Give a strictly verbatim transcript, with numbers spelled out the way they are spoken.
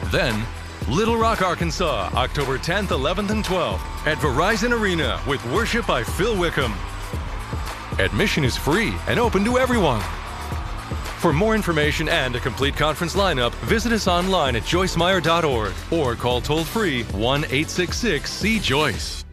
Then, Little Rock, Arkansas, October tenth, eleventh, and twelfth at Verizon Arena with worship by Phil Wickham. Admission is free and open to everyone. For more information and a complete conference lineup, visit us online at joyce meyer dot org or call toll-free one eight six six C Joyce.